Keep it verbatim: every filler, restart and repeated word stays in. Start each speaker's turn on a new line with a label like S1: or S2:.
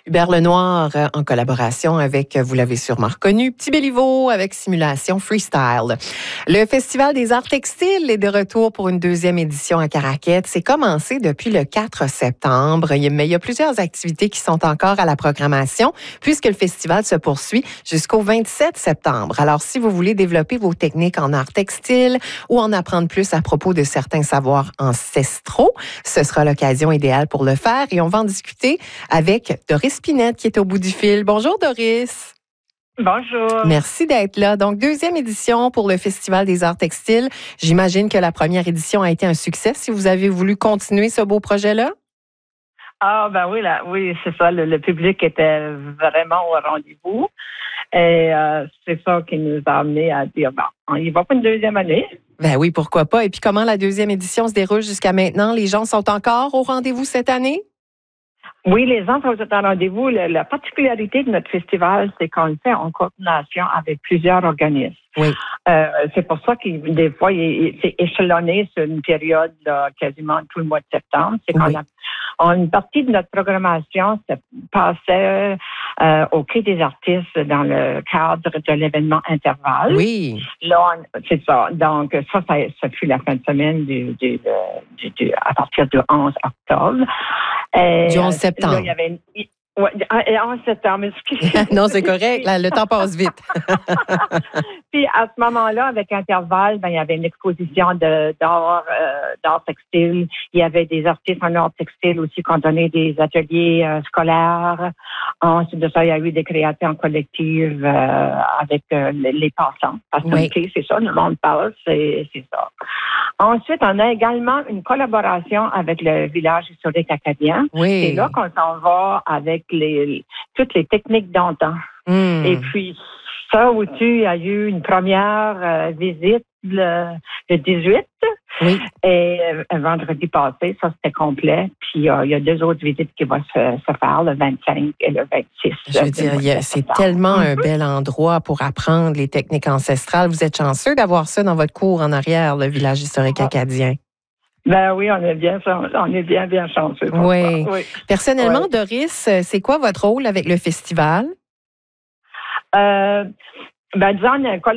S1: Hubert Lenoir, en collaboration avec, vous l'avez sûrement reconnu, Petit Béliveau avec Simulation Freestyle. Le Festival des arts textiles est de retour pour une deuxième édition à Caraquette. C'est commencé depuis le quatre septembre, mais il y a plusieurs activités qui sont encore à la programmation puisque le festival se poursuit jusqu'au vingt-sept septembre. Alors, si vous voulez développer vos techniques en art textile ou en apprendre plus à propos de certains savoirs ancestraux, ce sera l'occasion idéale pour le faire et on va en discuter avec Doris Pinette qui est au bout du fil. Bonjour Doris.
S2: Bonjour.
S1: Merci d'être là. Donc, deuxième édition pour le Festival des arts textiles. J'imagine que la première édition a été un succès si vous avez voulu continuer ce beau projet-là.
S2: Ah ben oui, là, oui, c'est ça. Le, le public était vraiment au rendez-vous. Et euh, c'est ça qui nous a amené à dire, bon, on y va pour une deuxième année.
S1: Ben oui, pourquoi pas. Et puis, comment la deuxième édition se déroule jusqu'à maintenant? Les gens sont encore au rendez-vous cette année?
S2: Oui, les gens sont au rendez-vous. La, la particularité de notre festival, c'est qu'on le fait en coordination avec plusieurs organismes.
S1: Oui.
S2: Euh, c'est pour ça que des fois, il, c'est échelonné sur une période là, quasiment tout le mois de septembre. C'est qu'on
S1: oui.
S2: a on, une partie de notre programmation se passait euh, au Quai des artistes dans le cadre de l'événement Intervalle.
S1: Oui.
S2: Là, on, c'est ça. Donc, ça, ça, ça fut la fin de semaine du, du, du, du, à partir du onze octobre. Et,
S1: du onze septembre.
S2: Là, il y avait une, ouais, onze septembre, excusez-moi.
S1: Non, c'est correct. Là, le temps passe vite.
S2: Puis, à ce moment-là, avec Intervalle, ben, il y avait une exposition de, d'art, euh, d'art textile. Il y avait des artistes en art textile aussi qui ont donné des ateliers euh, scolaires. Ensuite de ça, il y a eu des créations collectives euh, avec euh, les, les passants. Parce que
S1: oui.
S2: okay, c'est ça, le monde parle, c'est, c'est ça. Ensuite, on a également une collaboration avec le village historique acadien.
S1: Oui.
S2: C'est là qu'on s'en va avec les, toutes les techniques d'antan.
S1: Mm.
S2: Et puis, ça aussi, il y a eu une première euh, visite le, le dix-huit.
S1: Oui.
S2: Et euh, vendredi passé, ça c'était complet. Puis euh, il y a deux autres visites qui vont se, se faire, le vingt-cinq et le vingt-six.
S1: Je veux dire, y a, c'est tellement un bel endroit pour apprendre les techniques ancestrales. Vous êtes chanceux d'avoir ça dans votre cour en arrière, le village historique acadien.
S2: Ben oui, on est bien, on est bien, bien chanceux.
S1: Oui.
S2: oui.
S1: Personnellement,
S2: oui.
S1: Doris, c'est quoi votre rôle avec le festival?
S2: Euh, ben disons,